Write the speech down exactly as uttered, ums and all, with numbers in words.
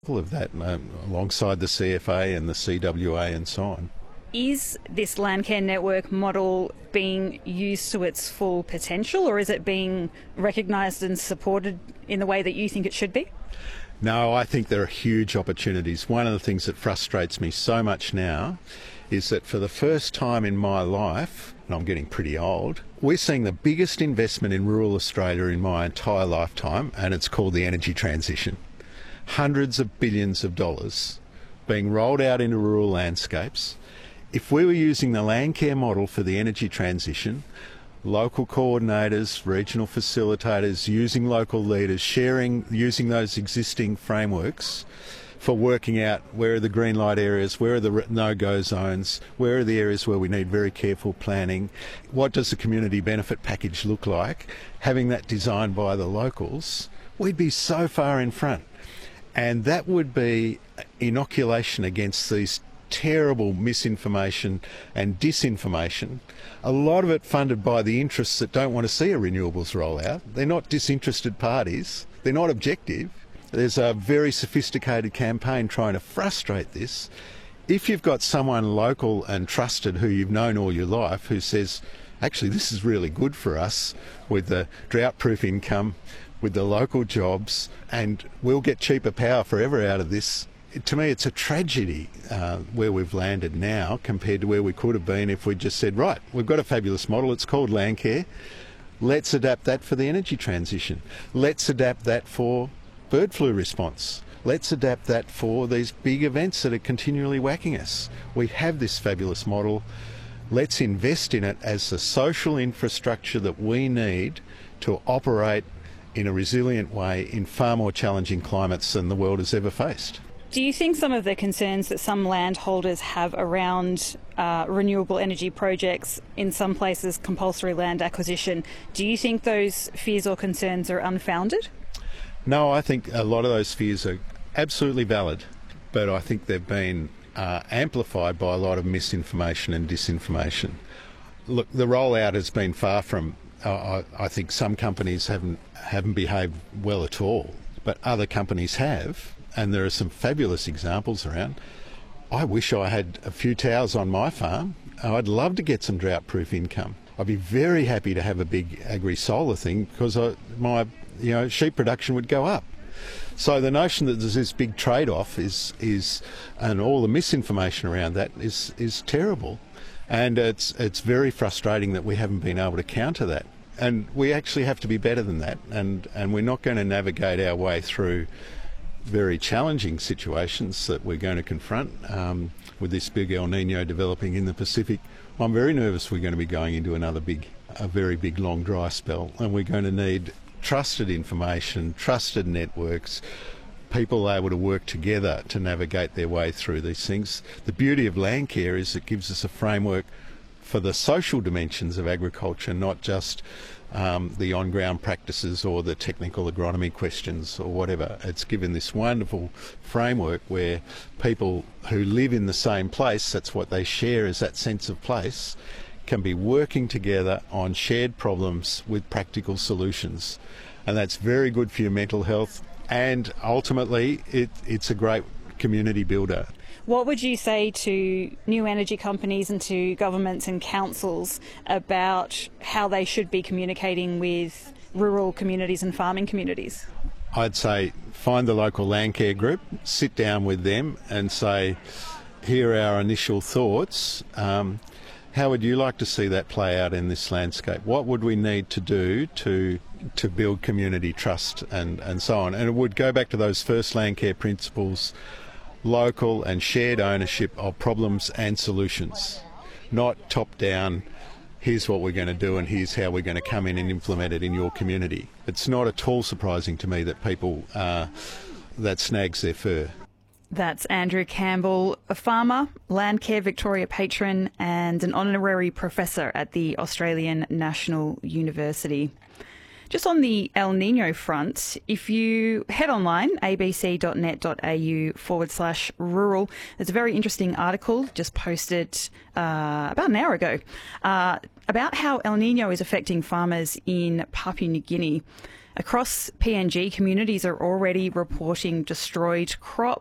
of that, um, alongside the C F A and the C W A and so on. Is this Landcare network model being used to its full potential, or is it being recognised and supported in the way that you think it should be? No, I think there are huge opportunities. One of the things that frustrates me so much now is that for the first time in my life, and I'm getting pretty old, we're seeing the biggest investment in rural Australia in my entire lifetime, and it's called the energy transition. Hundreds of billions of dollars being rolled out into rural landscapes. If we were using the Landcare model for the energy transition, local coordinators, regional facilitators, using local leaders, sharing, using those existing frameworks for working out where are the green light areas, where are the no-go zones, where are the areas where we need very careful planning, what does the community benefit package look like, having that designed by the locals, we'd be so far in front. And that would be inoculation against these terrible misinformation and disinformation, a lot of it funded by the interests that don't want to see a renewables rollout. They're not disinterested parties, they're not objective. There's a very sophisticated campaign trying to frustrate this. If you've got someone local and trusted who you've known all your life who says, actually this is really good for us with the drought-proof income, with the local jobs, and we'll get cheaper power forever out of this, to me, it's a tragedy uh, where we've landed now compared to where we could have been if we just said, right, we've got a fabulous model, it's called Landcare, let's adapt that for the energy transition. Let's adapt that for bird flu response. Let's adapt that for these big events that are continually whacking us. We have this fabulous model. Let's invest in it as the social infrastructure that we need to operate in a resilient way in far more challenging climates than the world has ever faced. Do you think some of the concerns that some landholders have around uh, renewable energy projects, in some places compulsory land acquisition, do you think those fears or concerns are unfounded? No, I think a lot of those fears are absolutely valid, but I think they've been uh, amplified by a lot of misinformation and disinformation. Look, the rollout has been far from, uh, I, I think some companies haven't, haven't behaved well at all, but other companies have. And there are some fabulous examples around. I wish I had a few towers on my farm. I'd love to get some drought-proof income. I'd be very happy to have a big agri-solar thing because I, my you know, sheep production would go up. So the notion that there's this big trade-off is, is and all the misinformation around that is, is terrible. And it's, it's very frustrating that we haven't been able to counter that. And we actually have to be better than that. And, and we're not going to navigate our way through very challenging situations that we're going to confront um, with this big El Nino developing in the Pacific. I'm very nervous we're going to be going into another big, a very big long dry spell, and we're going to need trusted information, trusted networks, people able to work together to navigate their way through these things. The beauty of Landcare is it gives us a framework for the social dimensions of agriculture, not just Um, the on-ground practices or the technical agronomy questions or whatever. It's given this wonderful framework where people who live in the same place, that's what they share, is that sense of place, can be working together on shared problems with practical solutions. And that's very good for your mental health, and ultimately it, it's a great community builder. What would you say to new energy companies and to governments and councils about how they should be communicating with rural communities and farming communities? I'd say find the local Landcare group, sit down with them and say, here are our initial thoughts. Um, how would you like to see that play out in this landscape? What would we need to do to to build community trust and, and so on? And it would go back to those first Landcare principles, local and shared ownership of problems and solutions, not top-down, here's what we're going to do and here's how we're going to come in and implement it in your community. It's not at all surprising to me that people, uh, that snags their fur. That's Andrew Campbell, a farmer, Landcare Victoria patron and an honorary professor at the Australian National University. Just on the El Nino front, if you head online, abc.net.au forward slash rural, there's a very interesting article just posted uh, about an hour ago uh, about how El Nino is affecting farmers in Papua New Guinea. Across P N G, communities are already reporting destroyed crops,